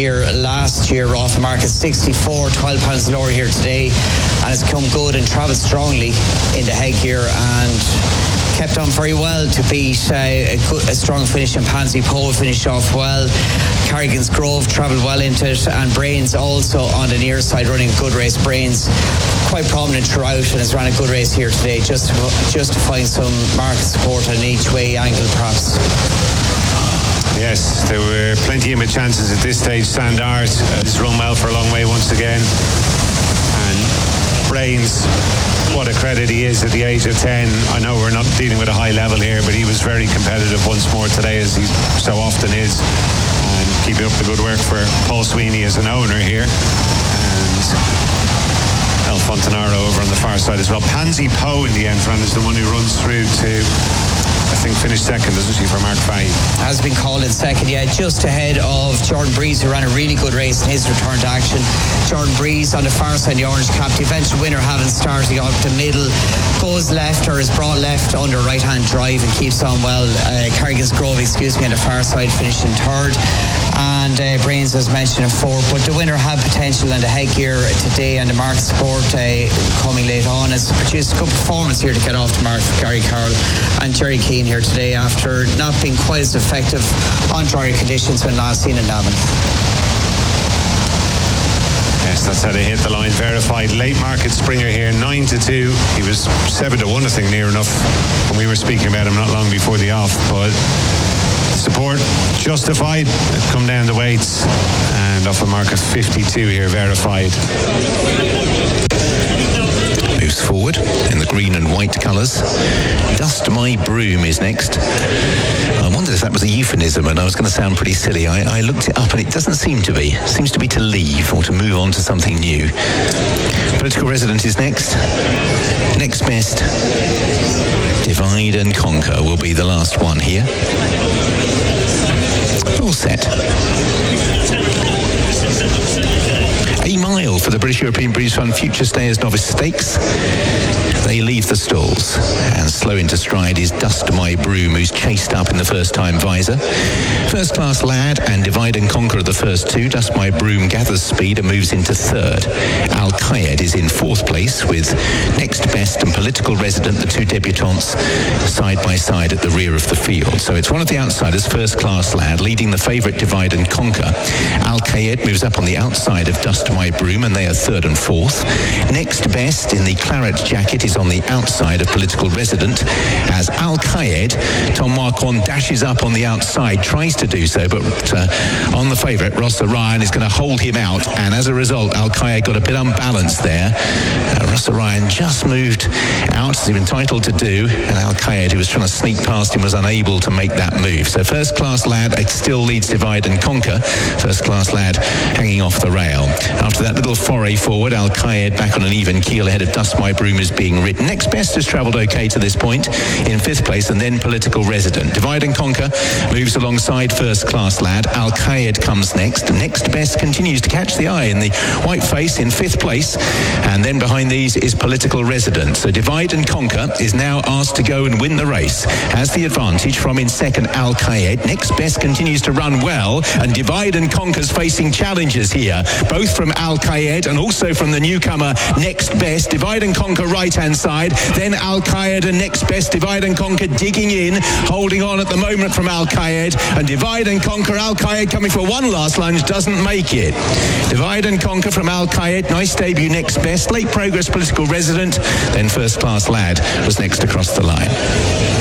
here last year off the market 64, £12 lower here today, and it's come good and travelled strongly into Headgear and kept on very well to beat a strong finish, and Pansy Pole finished off well. Carrigan's Grove travelled well into it, and Brains also on the near side running a good race. Brains quite prominent throughout and has run a good race here today, just to find some market support on each way angle perhaps. Yes, there were plenty of chances at this stage. Sandart has run well for a long way once again, and Brains, what a credit he is at the age of 10. I know we're not dealing with a high level here, but he was very competitive once more today, as he so often is, and keeping up the good work for Paul Sweeney as an owner here, and El Fontanaro over on the far side as well. Pansy Poe in the end run is the one who runs through to, I think, finished second, doesn't she, for Mark Fahey? Has been called in second, yeah, just ahead of Jordan Breeze, who ran a really good race in his return to action. Jordan Breeze on the far side, the orange cap, the eventual winner having started up the middle, goes left, or is brought left under right hand drive and keeps on well. Carrigan's Grove, on the far side, finished in third, and Brains, as mentioned, in fourth. But the winner had potential, and the Headgear today and the market support coming late on has produced a good performance here to get off the mark for Gary Carroll and Jerry Keane here today, after not being quite as effective on drier conditions when last seen in Navan. Yes, that's how they hit the line. Verified. Late market Springer here, 9-2. He was 7-1, I think, near enough when we were speaking about him not long before the off. But support justified. Come down the weights, and off a mark of 52 here, Verified. Moves forward in the green and white colours. Dust My Broom is next. I wondered if that was a euphemism, and I was going to sound pretty silly. I looked it up, and it doesn't seem to be. It seems to be to leave or to move on to something new. Political Resident is next. Next best, Divide and Conquer will be the last one here. All set. A mile for the British European Breeze Fund Future Stayers Novice Stakes. They leave the stalls, and slow into stride is Dust My Broom, who's chased up in the first time visor. First Class Lad and Divide and Conquer are the first two. Dust My Broom gathers speed and moves into third. Al Qaed is in fourth place, with Next Best and Political Resident, the two debutantes, side by side at the rear of the field. So it's one of the outsiders, First Class Lad, leading the favourite Divide and Conquer. Al Qaed moves up on the outside of Dust My Broom, and they are third and fourth. Next Best in the claret jacket is on the outside of Political Resident, as Al Qaed, Tom Marquand, dashes up on the outside, tries to do so, but on the favourite, Ross Orion, is going to hold him out, and as a result, Al Qaed got a bit unbalanced there. Ross Orion just moved out, as he was entitled to do, and Al Qaed, who was trying to sneak past him, was unable to make that move. So First Class Lad still leads Divide and Conquer. First Class Lad hanging off the rail. After that little foray forward, Al Qaed back on an even keel ahead of Dust My Broom is being ridden. Next Best has travelled okay to this point in fifth place, and then Political Resident. Divide and Conquer moves alongside First Class Lad. Al Qaed comes next. Next Best continues to catch the eye in the white face in fifth place, and then behind these is Political Resident. So Divide and Conquer is now asked to go and win the race. Has the advantage from in second Al Qaed. Next Best continues to run well, and Divide and Conquer's facing challenges here, both from Al Qaed and also from the newcomer Next Best. Divide and Conquer right hand side, then Al Qaed and Next Best. Divide and Conquer digging in, holding on at the moment from Al Qaed, and Divide and Conquer. Al Qaed coming for one last lunge, doesn't make it. Divide and Conquer from Al Qaed. Nice debut Next Best. Late progress Political Resident, then First Class Lad was next across the line.